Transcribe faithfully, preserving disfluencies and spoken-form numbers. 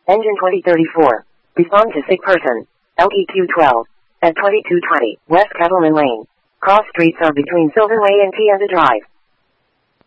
Engine twenty thirty-four. Respond to sick person. L E Q twelve. At twenty-two twenty, West Cattleman Lane. Cross streets are between Sylvan Way and Tienda Drive.